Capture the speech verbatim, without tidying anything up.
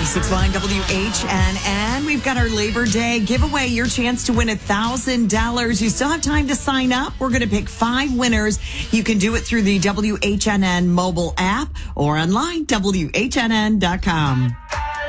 ninety-six point nine W H N N. We've got our Labor Day giveaway. Your chance to win one thousand dollars. You still have time to sign up. We're going to pick five winners. You can do it through the W H N N mobile app or online, W H N N dot com.